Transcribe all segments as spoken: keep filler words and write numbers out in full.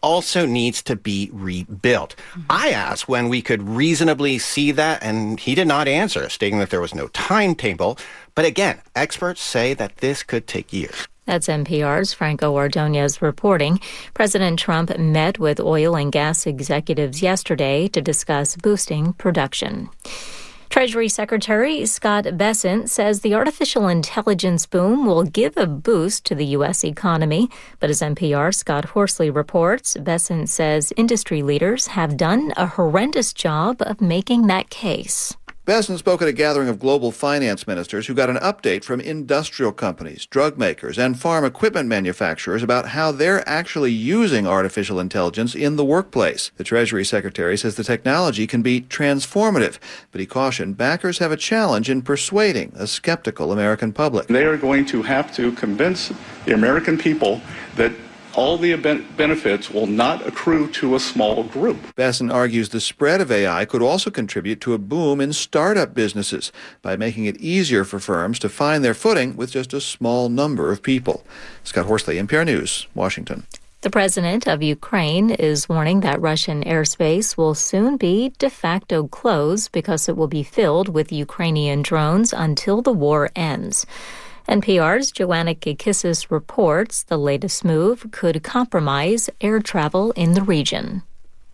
also needs to be rebuilt. Mm-hmm. I asked when we could reasonably see that, and he did not answer, stating that there was no timetable. But again, experts say that this could take years. That's N P R's Franco Ordonez reporting. President Trump met with oil and gas executives yesterday to discuss boosting production. Treasury Secretary Scott Bessent says the artificial intelligence boom will give a boost to the U S economy. But as N P R's Scott Horsley reports, Bessent says industry leaders have done a horrendous job of making that case. Bessent spoke at a gathering of global finance ministers who got an update from industrial companies, drug makers, and farm equipment manufacturers about how they're actually using artificial intelligence in the workplace. The Treasury Secretary says the technology can be transformative, but he cautioned backers have a challenge in persuading a skeptical American public. They are going to have to convince the American people that all the benefits will not accrue to a small group. Bessent argues the spread of A I could also contribute to a boom in startup businesses by making it easier for firms to find their footing with just a small number of people. Scott Horsley, N P R News, Washington. The president of Ukraine is warning that Russian airspace will soon be de facto closed because it will be filled with Ukrainian drones until the war ends. N P R's Joanna Kikissis reports the latest move could compromise air travel in the region.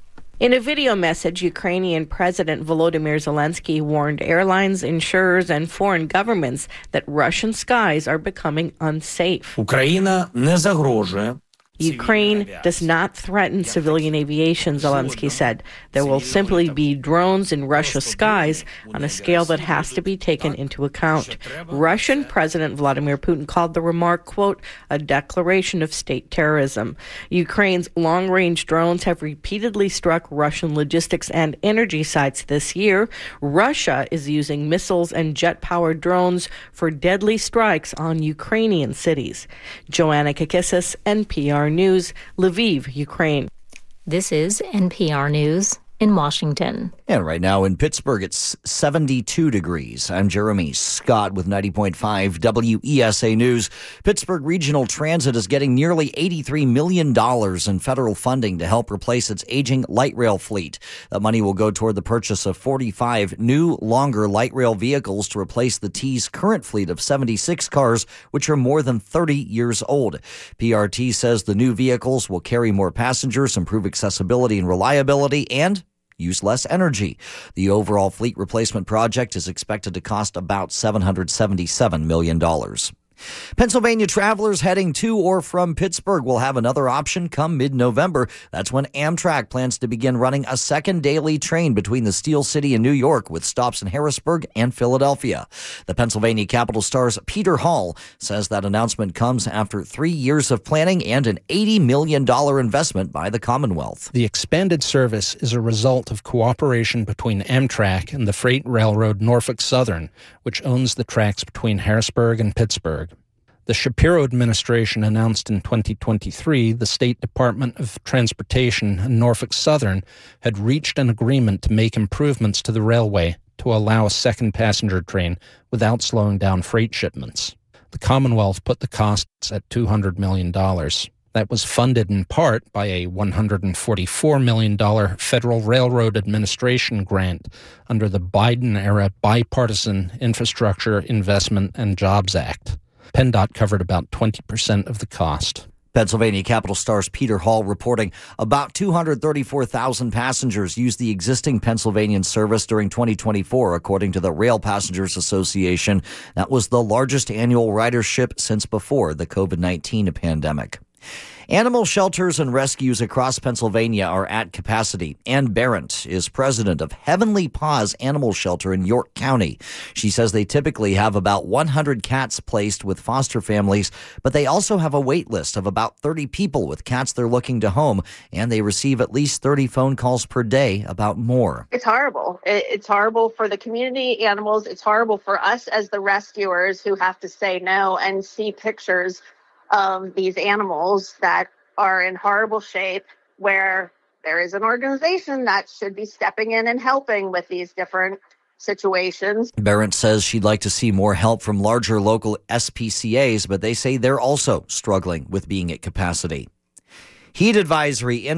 In a video message, Ukrainian President Volodymyr Zelensky warned airlines, insurers, and foreign governments that Russian skies are becoming unsafe. Україна не загрожує. Ukraine does not threaten civilian aviation, Zelensky said. There will simply be drones in Russia's skies on a scale that has to be taken into account. Russian President Vladimir Putin called the remark, quote, a declaration of state terrorism. Ukraine's long-range drones have repeatedly struck Russian logistics and energy sites this year. Russia is using missiles and jet-powered drones for deadly strikes on Ukrainian cities. Joanna Kikissis, N P R News, Lviv, Ukraine. This is N P R News in Washington. And right now in Pittsburgh, it's seventy-two degrees. I'm Jeremy Scott with ninety point five W E S A News. Pittsburgh Regional Transit is getting nearly eighty-three million dollars in federal funding to help replace its aging light rail fleet. That money will go toward the purchase of forty-five new, longer light rail vehicles to replace the T's current fleet of seventy-six cars, which are more than thirty years old. P R T says the new vehicles will carry more passengers, improve accessibility and reliability, and use less energy. The overall fleet replacement project is expected to cost about seven hundred seventy-seven million dollars. Pennsylvania travelers heading to or from Pittsburgh will have another option come mid-November. That's when Amtrak plans to begin running a second daily train between the Steel City and New York with stops in Harrisburg and Philadelphia. The Pennsylvania Capital Star's Peter Hall says that announcement comes after three years of planning and an eighty million dollars investment by the Commonwealth. The expanded service is a result of cooperation between Amtrak and the freight railroad Norfolk Southern, which owns the tracks between Harrisburg and Pittsburgh. The Shapiro administration announced in twenty twenty-three the State Department of Transportation and Norfolk Southern had reached an agreement to make improvements to the railway to allow a second passenger train without slowing down freight shipments. The Commonwealth put the costs at two hundred million dollars. That was funded in part by a one hundred forty-four million dollars Federal Railroad Administration grant under the Biden-era Bipartisan Infrastructure Investment and Jobs Act. PennDOT covered about twenty percent of the cost. Pennsylvania Capital Star's Peter Hall reporting about two hundred thirty-four thousand passengers used the existing Pennsylvanian service during twenty twenty-four, according to the Rail Passengers Association. That was the largest annual ridership since before the covid nineteen pandemic. Animal shelters and rescues across Pennsylvania are at capacity. Ann Barrett is president of Heavenly Paws Animal Shelter in York County. She says they typically have about one hundred cats placed with foster families, but they also have a wait list of about thirty people with cats they're looking to home, and they receive at least thirty phone calls per day about more. It's horrible. It's horrible for the community animals. It's horrible for us as the rescuers who have to say no and see pictures of these animals that are in horrible shape, where there is an organization that should be stepping in and helping with these different situations. Barrett says she'd like to see more help from larger local S P C As, but they say they're also struggling with being at capacity. Heat advisory in